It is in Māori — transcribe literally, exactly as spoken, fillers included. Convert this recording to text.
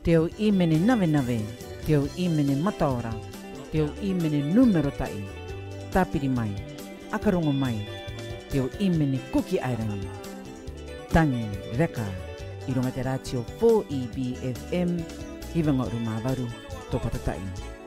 Teo imene nave nave, teo imene mataora, teo imene numero tai, tapiri mai, akarongo mai, teo imene kuki airangi. Tangi reka, irunga te ratio four E B F M, hiwanga rumā waru, tō patatai.